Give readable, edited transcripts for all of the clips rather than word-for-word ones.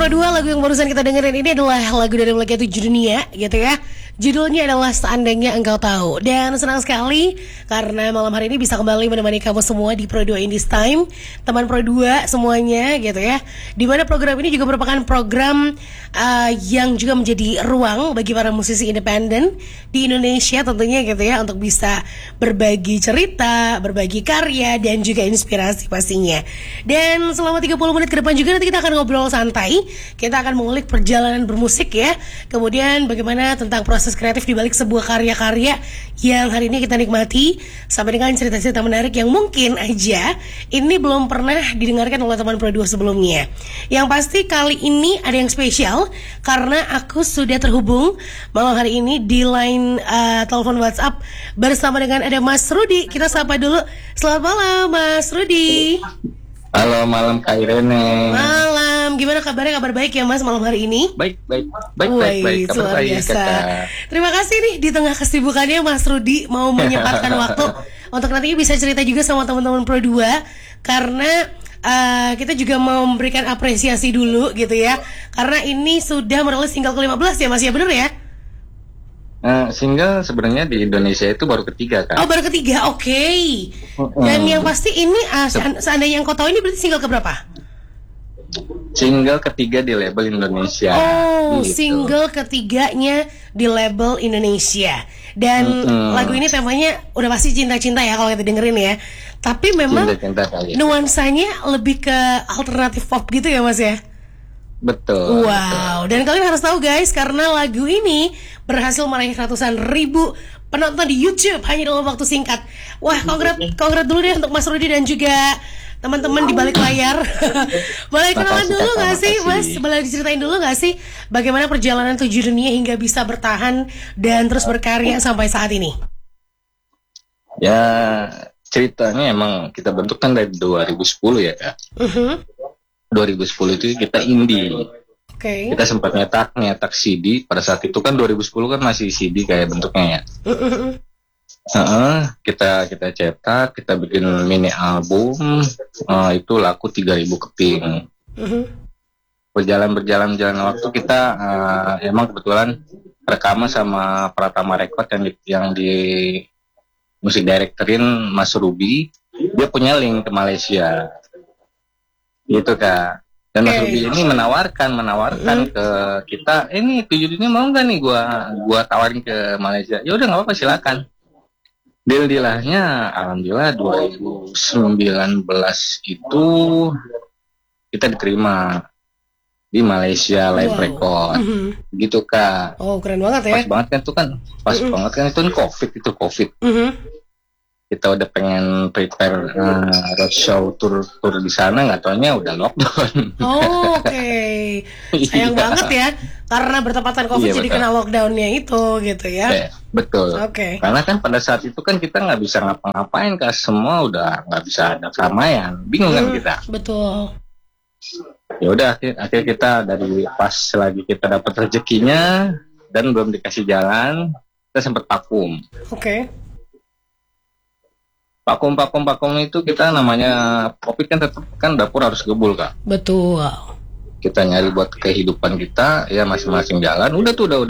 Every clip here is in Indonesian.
Pro 2, lagu yang barusan kita dengerin ini adalah lagu dari Melek 7 Dunia gitu ya. Judulnya adalah Seandainya Engkau Tahu. Dan senang sekali karena malam hari ini bisa kembali menemani kamu semua di Pro 2 in this time. Teman Pro 2 semuanya gitu ya. Dimana program ini juga merupakan program yang juga menjadi ruang bagi para musisi independen di Indonesia tentunya gitu ya, untuk bisa berbagi cerita, berbagi karya dan juga inspirasi pastinya. Dan selama 30 menit ke depan juga nanti kita akan ngobrol santai. Kita akan mengulik perjalanan bermusik ya. Kemudian bagaimana tentang proses kreatif di balik sebuah karya-karya yang hari ini kita nikmati, sampai dengan cerita-cerita menarik yang mungkin aja ini belum pernah didengarkan oleh teman Pro 2 sebelumnya. Yang pasti kali ini ada yang spesial karena aku sudah terhubung malam hari ini di line telepon WhatsApp bersama dengan ada Mas Rudi. Kita sapa dulu. Selamat malam Mas Rudi. Halo, malam Kak Irene. Malam, gimana kabarnya? Kabar baik ya Mas malam hari ini? Baik. Luar biasa. Terima kasih nih di tengah kesibukannya Mas Rudi mau menyempatkan waktu untuk nanti bisa cerita juga sama teman-teman Pro 2 karena kita juga mau memberikan apresiasi dulu gitu ya. Karena ini sudah merilis single ke-15 ya Mas, ya bener ya? Single sebenarnya di Indonesia itu baru ketiga kan? Oh, baru ketiga, oke. Dan yang pasti ini seandainya Engkau Tahu ini berarti single keberapa? Single ketiga di label Indonesia. Oh, gitu. Single ketiganya di label Indonesia. Dan lagu ini temanya udah pasti cinta-cinta ya kalau kita dengerin ya. Tapi memang cinta nuansanya lebih ke alternatif pop gitu ya Mas ya? Betul. Wow, dan kalian harus tahu guys, karena lagu ini berhasil meraih ratusan ribu penonton di YouTube hanya dalam waktu singkat. Wah, kongrat dulu deh untuk Mas Rudi dan juga teman-teman di balik layar. Boleh kenalan dulu nggak sih Mas? Boleh diceritain dulu nggak sih bagaimana perjalanan 7 Dunia hingga bisa bertahan dan terus berkarya sampai saat ini? Ya, ceritanya emang kita bentuk kan dari 2010 ya Kak. 2010 itu kita indie. Okay. Kita sempat nyetak CD pada saat itu kan 2010 kan masih CD kayak bentuknya ya. Kita cetak, kita bikin mini album, itu laku 3.000 keping. Berjalan waktu kita emang kebetulan rekaman sama Pratama Record yang di musik directorin Mas Ruby, dia punya link ke Malaysia. Gitu Kak. Dan Mas Ruby ini menawarkan ke kita, ini 7 Dunia mau nggak nih gua tawarin ke Malaysia. Ya udah nggak apa-apa, silakan. Deal-dealahnya alhamdulillah 2019 itu kita diterima di Malaysia Live Record. Gitu Kak. Oh, keren banget ya. Pas banget kan itu kan COVID. Kita udah pengen prepare roadshow tour di sana, nggak taunya udah lockdown. Oh, oke. Sayang banget ya, karena bertepatan COVID jadi kena lockdownnya itu gitu ya. Betul. Oke. Karena kan pada saat itu kan kita nggak bisa ngapa-ngapain, Kak, semua udah nggak bisa ada keramaian, bingung kan kita. Betul. Ya udah akhirnya kita dari pas lagi kita dapat rezekinya dan belum dikasih jalan, kita sempat vakum. Oke. Vakum itu kita namanya COVID kan tetap kan dapur harus gebul Kak. Betul. Kita nyari buat kehidupan kita ya masing-masing jalan. Udah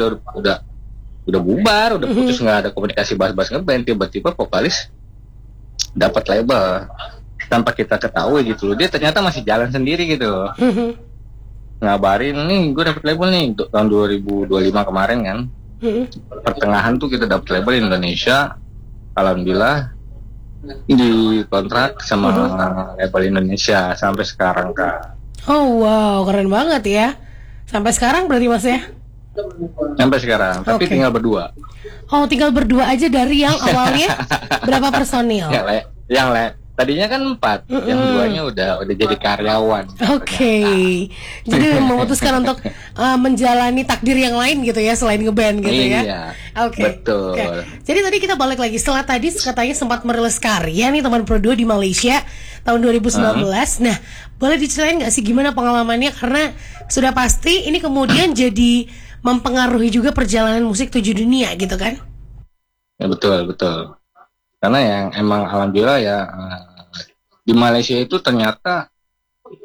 bubar, udah putus, nggak ada komunikasi bahas-bahas ngeband. Tiba-tiba vokalis dapat label tanpa kita ketahui gitu loh. Dia ternyata masih jalan sendiri gitu. Ngabarin nih gue dapat label nih tahun 2025 kemarin kan. Pertengahan tuh kita dapat label Indonesia. Alhamdulillah di kontrak sama label Indonesia sampai sekarang Kak. Oh wow, keren banget ya. Sampai sekarang berarti Mas ya? Sampai sekarang, tapi tinggal berdua. Oh, tinggal berdua aja dari yang awalnya berapa personil? Tadinya kan 4, yang 2-nya udah jadi karyawan. Oke. Jadi memutuskan untuk menjalani takdir yang lain gitu ya selain ngeband gitu ya. Iya. Oke. Betul. Jadi tadi kita balik lagi setelah tadi katanya sempat merilis karya nih teman Pro 2 di Malaysia tahun 2019. Nah, boleh diceritain nggak sih gimana pengalamannya, karena sudah pasti ini kemudian jadi mempengaruhi juga perjalanan musik 7 Dunia gitu kan? Ya betul. Karena yang emang alhamdulillah ya di Malaysia itu ternyata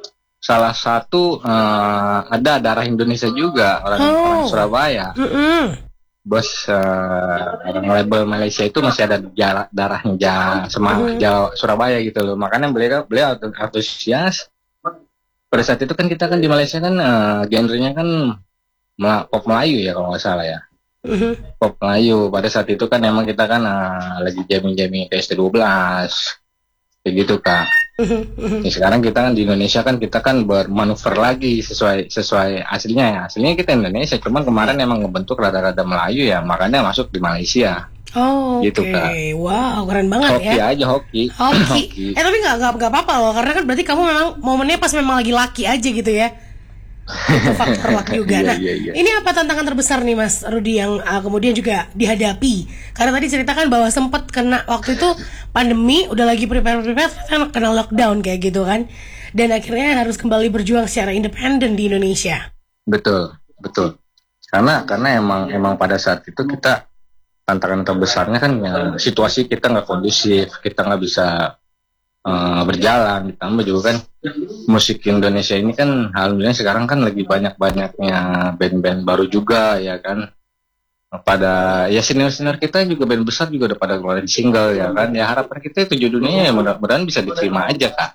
salah satu ada darah Indonesia juga, orang Surabaya. Bos orang label Malaysia itu masih ada darahnya Jawa Surabaya gitu loh. Makanya beliau antusias. Pada saat itu kan kita kan di Malaysia kan genrenya kan pop Melayu ya kalau nggak salah ya. Pop Melayu. Pada saat itu kan emang kita kan lagi jamming TST12 kayak gitu Kak. Ya, sekarang kita kan di Indonesia kan kita kan bermanuver lagi sesuai aslinya ya. Aslinya kita Indonesia, cuman kemarin emang ngebentuk rada-rada Melayu ya, makanya masuk di Malaysia. Oh, gitu Kak. Wow, keren banget hoki ya. Aja hoki. Tapi nggak apa-apa loh, karena kan berarti kamu memang momennya pas memang lagi laki aja gitu ya. Itu faktor luck juga. Nah, ini apa tantangan terbesar nih Mas Rudy yang kemudian juga dihadapi? Karena tadi ceritakan bahwa sempat kena waktu itu pandemi, udah lagi prepare kan kena lockdown kayak gitu kan. Dan akhirnya harus kembali berjuang secara independen di Indonesia. Betul. Karena emang pada saat itu kita tantangan terbesarnya kan ya, situasi kita nggak kondusif, kita nggak bisa berjalan, ditambah juga kan musik Indonesia ini kan alhamdulillah sekarang kan lagi banyak-banyaknya band-band baru juga ya kan. Pada ya senior-senior kita juga band besar juga udah pada keluarin single ya kan. Ya harapan kita itu judulnya ya mudah-mudahan bisa diterima aja Kak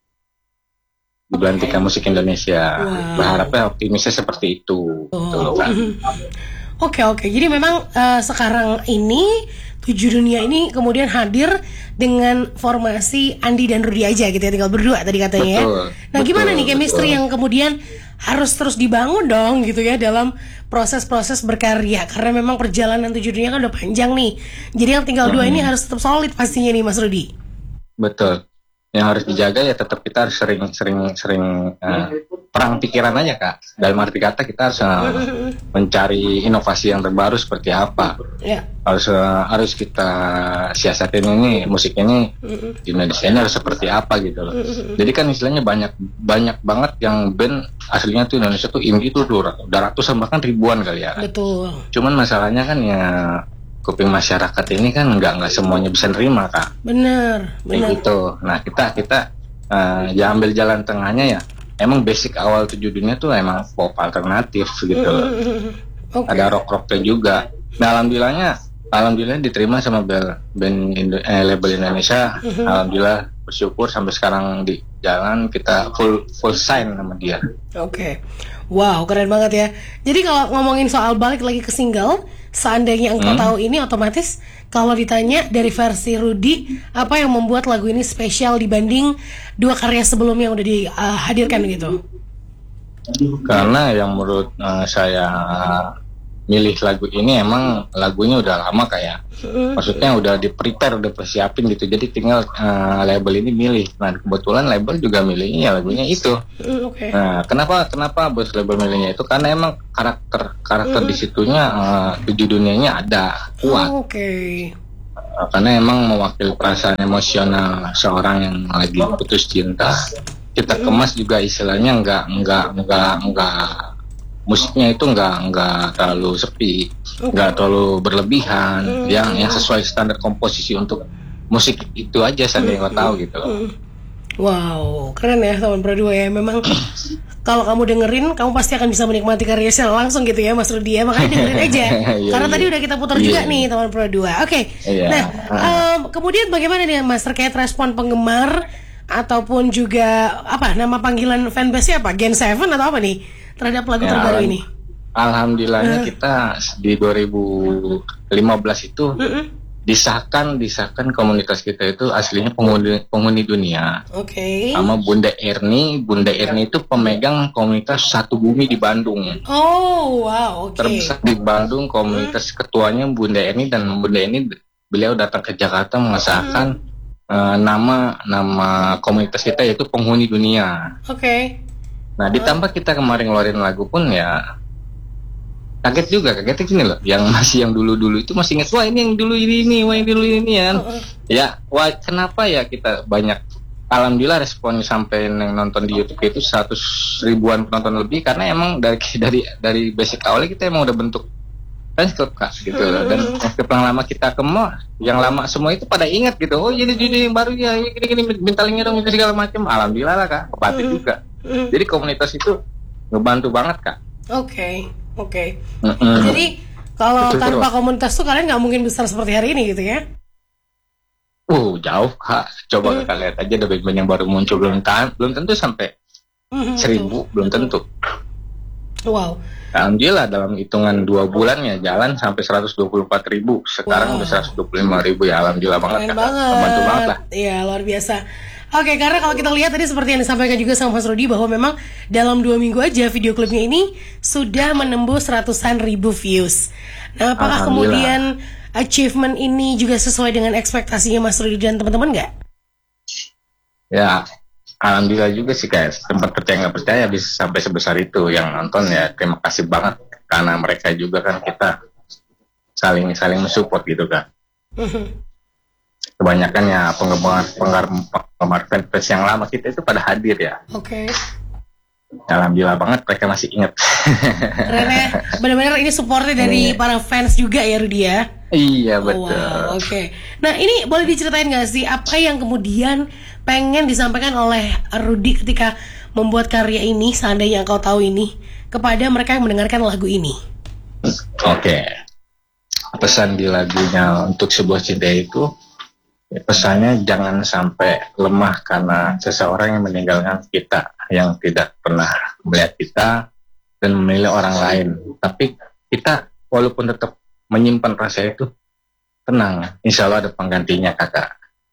di Belantika Musik Indonesia. Berharapnya optimisnya seperti itu. Betul Kak. Oke. Jadi memang sekarang ini 7 Dunia ini kemudian hadir dengan formasi Andi dan Rudy aja gitu ya, tinggal berdua tadi katanya. Nah, gimana nih chemistry yang kemudian harus terus dibangun dong gitu ya dalam proses-proses berkarya, karena memang perjalanan 7 Dunia kan udah panjang nih. Jadi yang tinggal dua ini harus tetap solid pastinya nih Mas Rudy. Betul. Yang harus dijaga ya tetap kita harus sering perang pikiran aja Kak. Dalam arti kata kita harus mencari inovasi yang terbaru seperti apa. Harus kita siasatin ini musik ini di Indonesia ini harus seperti apa gitu loh. Jadi kan istilahnya banyak banget yang band aslinya tuh Indonesia tuh indie tuh udah ratusan bahkan ribuan kali ya. Betul. Cuman masalahnya kan ya kuping masyarakat ini kan nggak semuanya bisa nerima Kak. Bener. Gitu. Nah kita ya ambil jalan tengahnya ya. Emang basic awal 7 Dunia tuh emang pop alternatif gitu. Ada rock-rocknya juga. Nah alhamdulillah diterima sama label Indonesia. Alhamdulillah bersyukur sampai sekarang di jalan kita full sign sama dia. Wow, keren banget ya. Jadi kalau ngomongin soal balik lagi ke single, seandainya engkau tahu ini, otomatis kalau ditanya dari versi Rudy, apa yang membuat lagu ini spesial dibanding 2 karya sebelumnya yang udah dihadirkan gitu? Karena yang menurut saya milih lagu ini emang lagunya udah lama kayak, maksudnya udah di-prepare, udah persiapin gitu. Jadi tinggal label ini milih. Nah kebetulan label juga milihnya lagunya itu. Nah kenapa bos label milihnya itu? Karena emang karakter di situnya 7 Dunianya ada kuat. Karena emang mewakili perasaan emosional seorang yang lagi putus cinta. Kita kemas juga istilahnya nggak musiknya itu nggak terlalu sepi, nggak terlalu berlebihan, yang sesuai standar komposisi untuk musik itu aja yang gue tahu gitu. Wow, keren ya teman Pro 2 ya. Memang kalau kamu dengerin, kamu pasti akan bisa menikmati karya secara langsung gitu ya Mas Rudy ya. Makanya dengerin aja. Karena tadi udah kita putar juga nih teman Pro 2. Nah kemudian bagaimana nih Mas terkait respon penggemar ataupun juga nama panggilan fanbase-nya apa? Gen 7 atau apa nih terhadap lagu terbaru ini? Alhamdulillahnya kita di 2015 itu disahkan komunitas kita itu aslinya penghuni dunia. Sama Bunda Erni itu pemegang komunitas Satu Bumi di Bandung. Terbesar di Bandung, komunitas ketuanya Bunda Erni, dan Bunda Erni beliau datang ke Jakarta mengesahkan nama komunitas kita yaitu Penghuni Dunia. Nah ditambah kita kemarin ngeluarin lagu pun ya kagetnya gini loh, yang dulu itu masih inget, wah ini yang dulu ini kan. Kenapa ya kita banyak, alhamdulillah responnya sampai yang nonton di YouTube itu 100 ribuan penonton lebih, karena emang dari basic awalnya kita emang udah bentuk fans club Kak gitu loh. Dan yang lama kita yang lama semua itu pada ingat gitu, oh jadi yang baru ya gini minta linknya dong, itu segala macam. Alhamdulillah lah Kak, kebatin juga. Jadi komunitas itu ngebantu banget Kak. Oke. Jadi kalau Betul, tanpa terus. komunitas tuh kalian nggak mungkin besar seperti hari ini gitu ya? Jauh Kak. Coba Kakak lihat aja ada band-band yang baru muncul belum tentu sampai 1.000, belum tentu. Wow. Alhamdulillah dalam hitungan 2 bulan ya jalan sampai 124.000. Sekarang udah 125.000 ya, alhamdulillah banget Keren Kak. banget. Bantu banget lah. Iya, luar biasa. Oke, karena kalau kita lihat tadi seperti yang disampaikan juga sama Mas Rudi bahwa memang dalam 2 minggu aja video klipnya ini sudah menembus ratusan ribu views. Nah, apakah kemudian achievement ini juga sesuai dengan ekspektasinya Mas Rudi dan teman-teman nggak? Ya, alhamdulillah juga sih kayak tempat percaya nggak percaya bisa sampai sebesar itu yang nonton ya. Terima kasih banget karena mereka juga kan kita saling mensupport gitu kan. Kebanyakan ya penggemar fans yang lama kita itu pada hadir ya. Oke. Alhamdulillah banget mereka masih ingat. Keren ya. Benar-benar ini supportnya dari para fans juga ya Rudi ya. Iya betul. Wow, oke. Nah ini boleh diceritain nggak sih apa yang kemudian pengen disampaikan oleh Rudi ketika membuat karya ini, seandainya engkau tahu ini, kepada mereka yang mendengarkan lagu ini? Oke. Pesan di lagunya Untuk Sebuah Cinta itu, pesannya jangan sampai lemah karena seseorang yang meninggalkan kita, yang tidak pernah melihat kita dan memilih orang lain. Tapi kita walaupun tetap menyimpan rasa itu, tenang, insya Allah ada penggantinya kakak.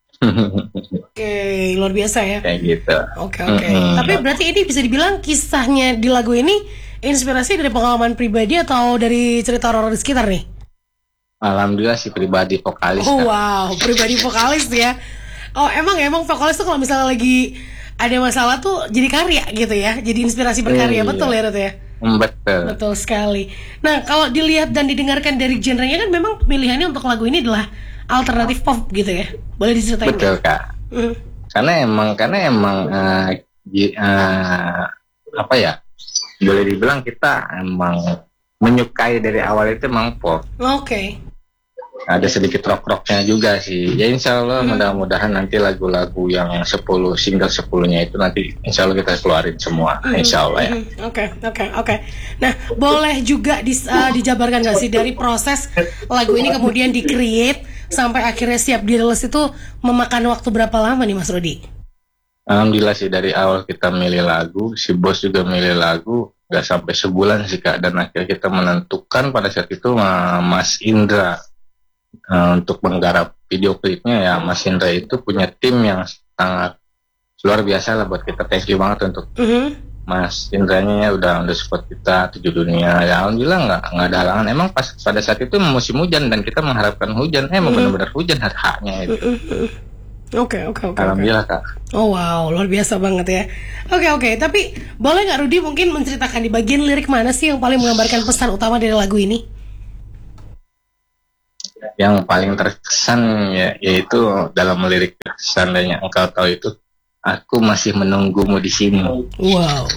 Oke, luar biasa ya. Kayak gitu. Oke. Tapi berarti ini bisa dibilang kisahnya di lagu ini inspirasi dari pengalaman pribadi atau dari cerita orang di sekitar nih? Alhamdulillah sih pribadi vokalis. Oh wow, pribadi vokalis ya. Oh emang vokalis tuh kalau misalnya lagi ada masalah tuh jadi karya gitu ya, jadi inspirasi berkarya. Betul ya Rut ya? Betul Sekali. Nah kalau dilihat dan didengarkan dari genrenya kan memang pilihannya untuk lagu ini adalah alternatif pop gitu ya. Boleh diceritain? Betul Kak. Karena emang apa ya, boleh dibilang kita emang menyukai dari awal itu emang pop. Oke. Ada sedikit rock-rocknya juga sih. Ya insya Allah mudah-mudahan nanti lagu-lagu yang 10 single 10-nya itu nanti insya Allah kita keluarin semua. Insya Allah ya. Oke. Nah boleh juga dijabarkan nggak sih dari proses lagu ini kemudian di-create sampai akhirnya siap dirilis itu memakan waktu berapa lama nih Mas Rudi? Alhamdulillah sih dari awal kita milih lagu, si bos juga milih lagu, gak sampai sebulan sih Kak, dan akhirnya kita menentukan pada saat itu Mas Indra untuk menggarap video klipnya ya. Mas Indra itu punya tim yang sangat luar biasa lah buat kita. Thank you banget untuk Mas Indranya ya, udah support kita 7 dunia ya. Alhamdulillah nggak ada halangan. Emang pas pada saat itu musim hujan dan kita mengharapkan hujan, emang benar-benar hujan haknya itu. Oke. Alhamdulillah Kak. Oh wow, luar biasa banget ya. Oke. Tapi boleh nggak Rudi mungkin menceritakan di bagian lirik mana sih yang paling menggambarkan pesan utama dari lagu ini? Yang paling terkesan ya, yaitu dalam lirik seandainya engkau tahu itu, aku masih menunggumu di sini. Wow.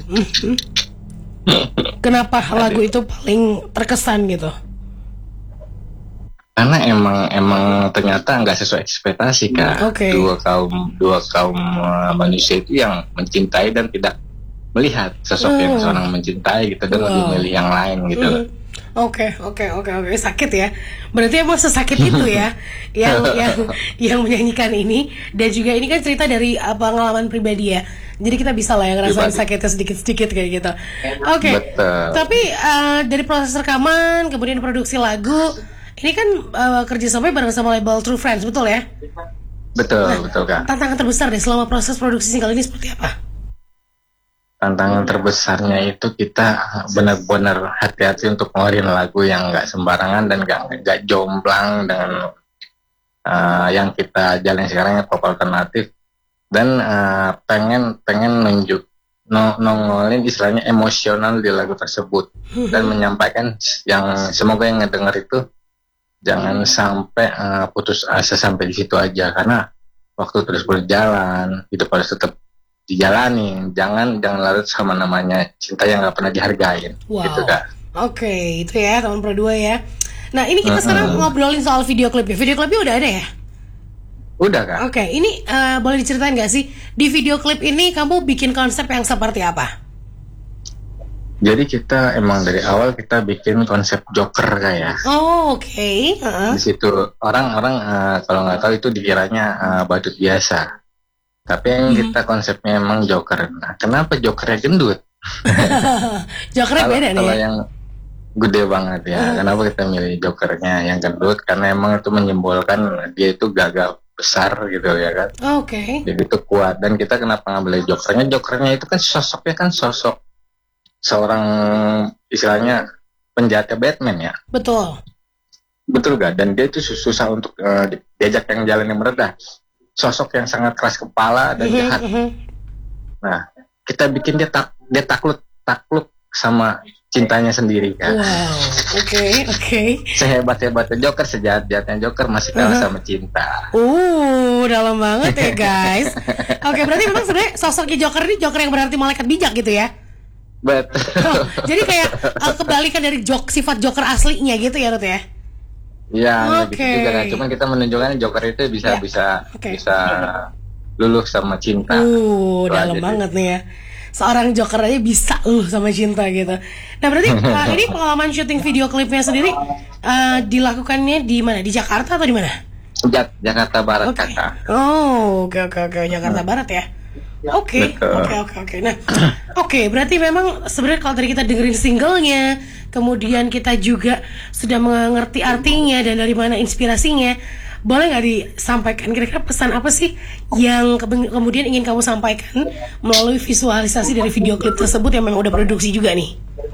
Kenapa lagu itu paling terkesan gitu? Karena emang ternyata nggak sesuai ekspektasi Kak. Dua kaum manusia itu yang mencintai dan tidak melihat sosok yang seorang mencintai gitu, dan lebih memilih yang lain gitu. Oke. Sakit ya. Berarti emang sesakit itu ya yang menyanyikan ini. Dan juga ini kan cerita dari pengalaman pribadi ya. Jadi kita bisa lah yang ngerasain sakitnya sedikit-sedikit kayak gitu. Oke. Tapi dari proses rekaman kemudian produksi lagu ini kan kerjasamanya bareng sama label True Friends, betul ya? Betul Kak. Tantangan terbesar deh selama proses produksi single ini seperti apa? Tantangan terbesarnya itu kita benar-benar hati-hati untuk ngeluarin lagu yang nggak sembarangan dan nggak jomplang dengan yang kita jalan sekarang, pop alternatif, dan pengen nongolin istilahnya emosional di lagu tersebut dan menyampaikan yang semoga yang ngedenger itu jangan sampai putus asa sampai di situ aja, karena waktu terus berjalan hidup harus tetap dijalani, jangan larut sama namanya cinta yang nggak pernah dihargain. Gitu Kak. Oke, itu ya teman Pro 2 ya. Nah ini kita sekarang ngobrolin soal video klipnya. Video klipnya udah ada ya? Udah Kak. Oke, ini boleh diceritain nggak sih di video klip ini kamu bikin konsep yang seperti apa? Jadi kita emang dari awal kita bikin konsep Joker kayak. Oh, oke. Di situ orang-orang kalau nggak tahu itu dikiranya badut biasa. Tapi yang kita konsepnya emang Joker. Nah, kenapa Jokernya gendut? Jokernya beda nih. Kalau yang gede banget ya. Kenapa kita milih Jokernya yang gendut? Karena emang itu menyimbolkan dia itu gagah besar gitu ya kan. Oke. Jadi itu kuat. Dan kita kenapa ngambil Jokernya? Jokernya itu kan sosoknya kan sosok seorang istilahnya penjahatnya Batman ya. Betul. Betul gak? Dan dia itu susah untuk diajak yang jalan yang meredah. Sosok yang sangat keras kepala dan jahat. Nah, kita bikin dia takluk sama cintanya sendiri kan. Wow. Oke. Sehebat-hebatnya Joker, sejahat-jahatnya Joker masih kalah sama cinta. Dalam banget ya guys. Oke, berarti memang sebenarnya sosoknya Joker ini Joker yang berarti malaikat bijak gitu ya. Betul. Jadi kayak kebalikan dari sifat Joker aslinya gitu ya Rut ya? Iya, gitu juga kan. Cuman kita menunjukkan Joker itu bisa luluh sama cinta. Dalam banget nih ya. Seorang Joker aja bisa sama cinta gitu. Nah berarti ini pengalaman syuting video klipnya sendiri dilakukannya di mana? Di Jakarta atau di mana? Jakarta Barat Kakak. Oke, Jakarta Barat ya. Oke. Nah, berarti memang sebenarnya kalau tadi kita dengerin singlenya, kemudian kita juga sudah mengerti artinya dan dari mana inspirasinya, boleh nggak disampaikan kira-kira pesan apa sih yang kemudian ingin kamu sampaikan melalui visualisasi dari video klip tersebut yang memang udah produksi juga nih?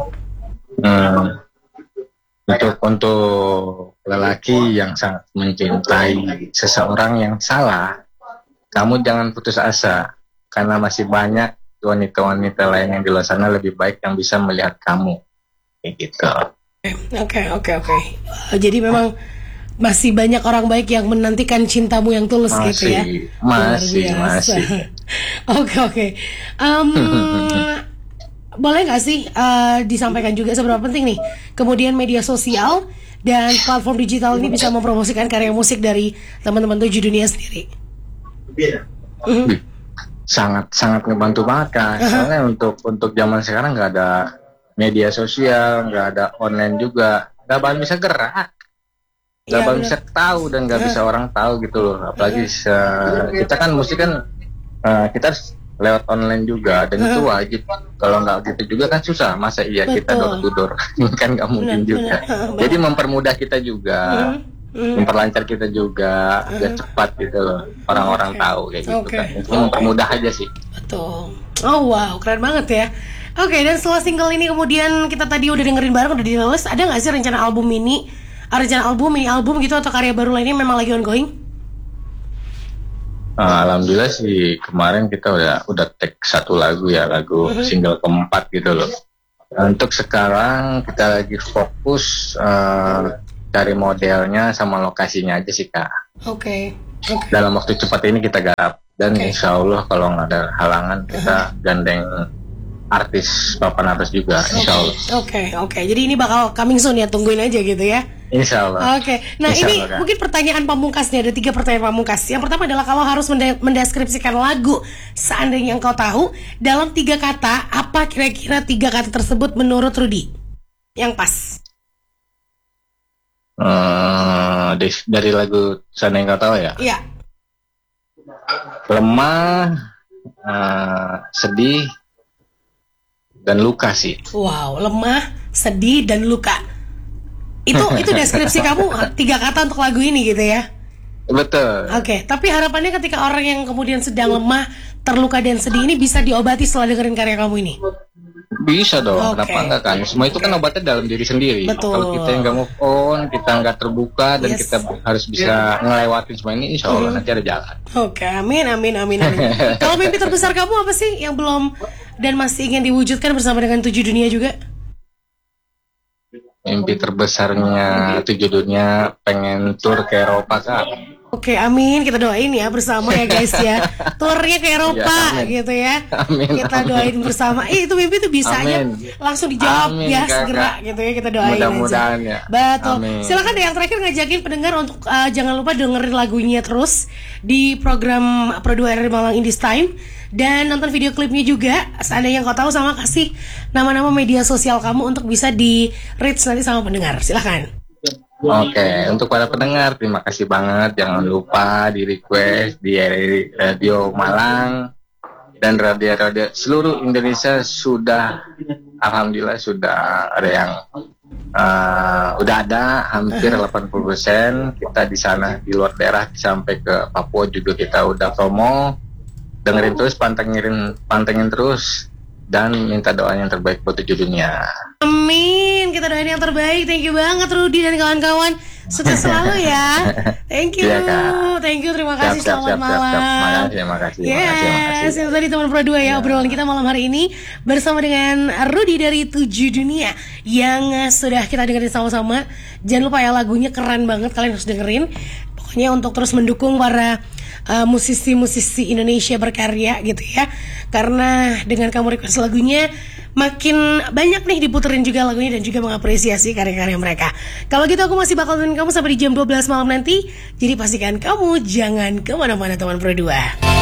Untuk lelaki yang sangat mencintai seseorang yang salah, kamu jangan putus asa. Karena masih banyak wanita-wanita lain yang di luar sana lebih baik yang bisa melihat kamu, kayak gitu. Oke. Jadi memang masih banyak orang baik yang menantikan cintamu yang tulus gitu ya. Masih. Oke. Boleh nggak sih disampaikan juga seberapa penting nih kemudian media sosial dan platform digital ini bisa mempromosikan karya musik dari teman-teman 7 Dunia sendiri? Sangat ngebantu banget kan. Soalnya untuk zaman sekarang nggak ada media sosial, nggak ada online juga, nggak bakal bisa gerak, nggak bakal bisa tahu dan nggak bisa orang tahu gitu loh. Apalagi kita kan mesti kan kita harus lewat online juga dan itu wajib. Kalau nggak gitu juga kan susah. Masa iya kita door to door kan nggak mungkin juga. Jadi mempermudah kita juga. Memperlancar kita juga biar cepat gitu loh orang-orang tahu kayak gitu kan. Itu mempermudah aja sih. Betul. Wow, keren banget ya. Oke, dan setelah single ini kemudian kita tadi udah dengerin bareng, udah dirilis, ada nggak sih rencana album mini album gitu atau karya baru lainnya memang lagi ongoing? Alhamdulillah sih kemarin kita udah take satu lagu single keempat gitu loh. Untuk sekarang kita lagi fokus cari modelnya sama lokasinya aja sih Kak. Oke. Dalam waktu cepat ini kita garap dan insya Allah kalau nggak ada halangan kita gandeng artis papan atas juga insya Allah. Oke. Jadi ini bakal coming soon ya, tungguin aja gitu ya. Insya Allah. Oke. Nah insya ini Allah, mungkin pertanyaan pamungkasnya, ada 3 pertanyaan pamungkas. Yang pertama adalah kalau harus mendeskripsikan lagu seandainya engkau tahu dalam 3 kata, apa kira-kira 3 kata tersebut menurut Rudy yang pas? Dari lagu Sana Yang Kau Tahu ya? Iya. Lemah, sedih, dan luka sih. Wow, lemah, sedih, dan luka. Itu deskripsi kamu 3 kata untuk lagu ini gitu ya? Betul. Oke, tapi harapannya ketika orang yang kemudian sedang lemah, terluka dan sedih ini bisa diobati setelah dengerin karya kamu ini? Bisa dong, kenapa enggak kan? Semua itu kan obatnya dalam diri sendiri. Betul. Kalau kita yang nggak move on, kita nggak terbuka dan kita harus bisa ngelewatin semua ini, insya Allah nanti ada jalan. Oke, amin. Kalau mimpi terbesar kamu apa sih yang belum dan masih ingin diwujudkan bersama dengan 7 Dunia juga? Mimpi terbesarnya 7 Dunia pengen tur ke Eropa Kak. Oke, amin. Kita doain ya bersama ya guys ya. Turnya ke Eropa Ya, amin. gitu ya. Amin, Kita amin. doain bersama. Itu mimpi tuh bisanya Amin. langsung dijawab Amin, ya Kakak. segera gitu ya. Kita doain Mudah-mudahan aja. ya. Betul. Amin. Silakan deh yang terakhir ngajakin pendengar untuk jangan lupa dengerin lagunya terus di program Pro 2 RRI Malang Indies Time dan nonton video klipnya juga. Seandainya kau tahu sama kasih nama-nama media sosial kamu untuk bisa di reach nanti sama pendengar. Silakan. Oke, untuk para pendengar terima kasih banget. Jangan lupa di request di Radio Malang dan radio-radio seluruh Indonesia sudah, alhamdulillah sudah ada yang udah ada hampir 80%. Kita di sana di luar daerah sampai ke Papua juga kita udah promo. Dengerin terus, pantengin terus dan minta doa yang terbaik buat 7 dunia. Amin, kita doain yang terbaik. Thank you banget Rudy dan kawan-kawan. Sukses selalu ya. Thank you. Iya, Kak. Thank you, terima kasih. Selamat malam. Makasih. Yes, itu tadi teman Pro 2 ya, obrolan kita malam hari ini bersama dengan Rudy dari 7 Dunia yang sudah kita dengerin sama-sama. Jangan lupa ya, lagunya keren banget, kalian harus dengerin. Pokoknya untuk terus mendukung para musisi-musisi Indonesia berkarya gitu ya. Karena dengan kamu request lagunya, makin banyak nih diputerin juga lagunya dan juga mengapresiasi karya-karya mereka. Kalau gitu aku masih bakal nemenin kamu sampai di jam 12 malam nanti. Jadi pastikan kamu jangan kemana-mana teman Pro 2.